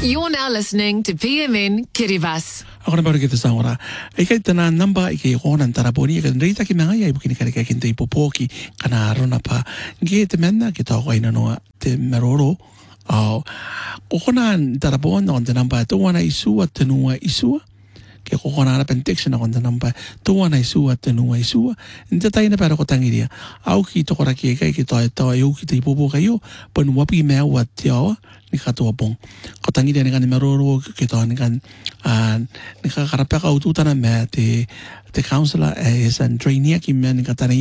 You're now listening to PMN Kiribati. Ako na baru kita sangora. Ika tana namba ika ikonan taraboni ika rita ki manga ya ibukini kare kinto ipopoki kana arona pa. Nge te menna kita ko ina no te meroro. Kokonan tarabon on te namba to wana isua tenua isua. Ke kokona na pentection on te namba to wana isua tenua isua. Nte taina para ko tangiria. Au ki to kora ki ika ki to eu ki te ipopoka yo pon wapi mea wat tiawa. Ni katoa pong. Ko tangiria ni kan meroro ki to ni kan ni ka karapeka ututana me te councillor is and trainee ki me ni katana